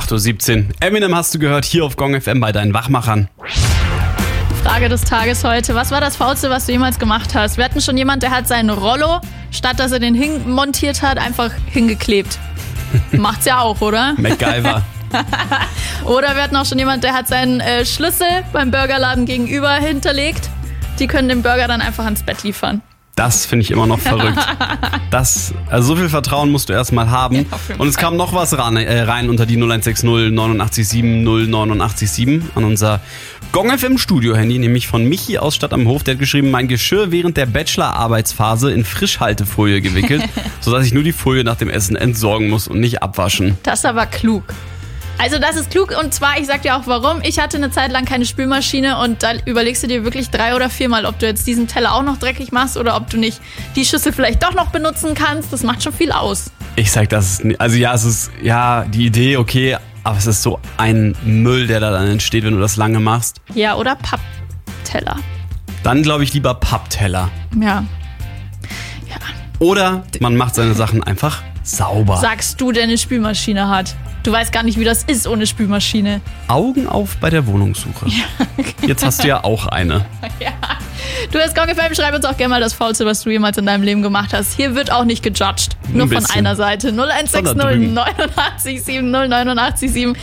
8.17 Uhr. Eminem hast du gehört hier auf Gong FM bei deinen Wachmachern. Frage des Tages heute. Was war das Faulste, was du jemals gemacht hast? Wir hatten schon jemand, der hat seinen Rollo, statt dass er den hinmontiert hat, einfach hingeklebt. Macht's ja auch, oder? MacGyver. Oder wir hatten auch schon jemand, der hat seinen Schlüssel beim Burgerladen gegenüber hinterlegt. Die können den Burger dann einfach ans Bett liefern. Das finde ich immer noch verrückt. Also so viel Vertrauen musst du erstmal haben. Ja, und es kam noch was rein unter die 0160 897 089 an unser Gong FM Studio Handy, nämlich von Michi aus Stadt am Hof. Der hat geschrieben, mein Geschirr während der Bachelor-Arbeitsphase in Frischhaltefolie gewickelt, sodass ich nur die Folie nach dem Essen entsorgen muss und nicht abwaschen. Das ist aber klug. Also das ist klug und zwar, ich sag dir auch warum, ich hatte eine Zeit lang keine Spülmaschine und da überlegst du dir wirklich 3 oder 4 Mal, ob du jetzt diesen Teller auch noch dreckig machst oder ob du nicht die Schüssel vielleicht doch noch benutzen kannst. Das macht schon viel aus. Ich sag, das ist, also ja, es ist, ja, die Idee, okay, aber es ist so ein Müll, der da dann entsteht, wenn du das lange machst. Ja, oder Pappteller. Dann glaube ich lieber Pappteller. Ja. Oder man macht seine Sachen einfach sauber. Sagst du, der eine Spülmaschine hat? Du weißt gar nicht, wie das ist ohne Spülmaschine. Augen auf bei der Wohnungssuche. Ja. Jetzt hast du ja auch eine. Ja. Du hast Gong FM, schreib uns auch gerne mal das Faulste, was du jemals in deinem Leben gemacht hast. Hier wird auch nicht gejudged. Nur von einer Seite. 0160 89 7 089 7.